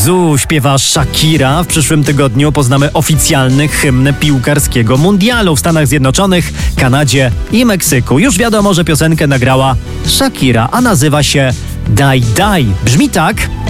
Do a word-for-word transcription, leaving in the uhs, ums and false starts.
Jezu, śpiewa Shakira. W przyszłym tygodniu poznamy oficjalny hymn piłkarskiego mundialu w Stanach Zjednoczonych, Kanadzie i Meksyku. Już wiadomo, że piosenkę nagrała Shakira, a nazywa się Daj Daj. Brzmi tak...